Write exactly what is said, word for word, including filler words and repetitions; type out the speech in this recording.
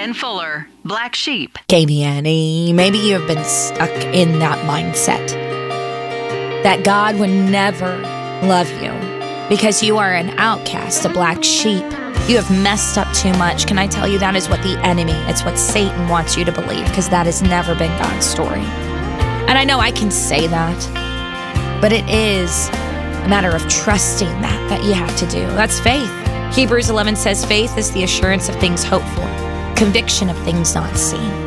Ken Fuller, Black Sheep. Katie Annie, maybe you have been stuck in that mindset that God would never love you because you are an outcast, a black sheep. You have messed up too much. Can I tell you, that is what the enemy, it's what Satan wants you to believe, because that has never been God's story. And I know I can say that, but it is a matter of trusting that, that you have to do. That's faith. Hebrews eleven says faith is the assurance of things hoped for, conviction of things not seen.